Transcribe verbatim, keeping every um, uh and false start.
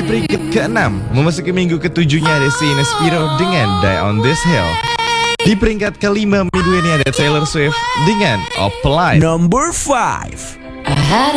peringkat keenam, memasuki minggu ketujuhnya ada Sheena Spiro dengan Die on This Hill. Di peringkat kelima minggu ini ada Taylor Swift dengan Apply. Number five.